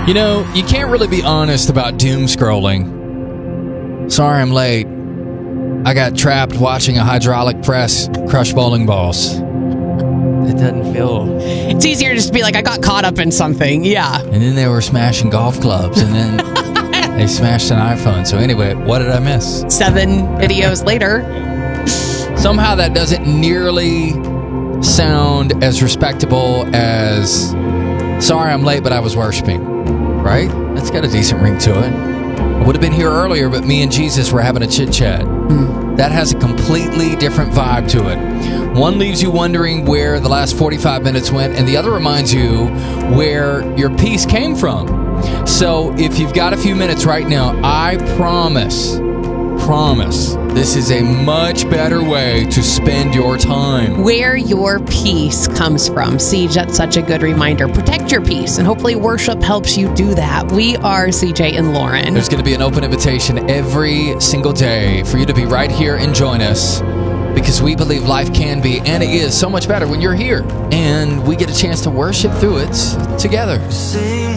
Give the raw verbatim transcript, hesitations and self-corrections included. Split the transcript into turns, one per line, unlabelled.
You know, you can't really be honest about doom scrolling. Sorry I'm late. I got trapped watching a hydraulic press crush bowling balls. It doesn't feel...
It's easier just to be like, I got caught up in something. Yeah.
And then they were smashing golf clubs, and then they smashed an iPhone. So anyway, what did I miss?
Seven videos later.
Somehow that doesn't nearly sound as respectable as, sorry I'm late, but I was worshiping. Right? That's got a decent ring to it. I would have been here earlier, but me and Jesus were having a chit-chat. Mm. That has a completely different vibe to it. One leaves you wondering where the last forty-five minutes went, and the other reminds you where your peace came from. So if you've got a few minutes right now, I promise, promise, this is a much better way to spend your time.
Where your peace comes from. Siege, that's such a good reminder. Protect your peace, and hopefully worship helps you do that. We are C J and Lauren.
There's going to be an open invitation every single day for you to be right here and join us, because we believe life can be, and it is, so much better when you're here. And we get a chance to worship through it together.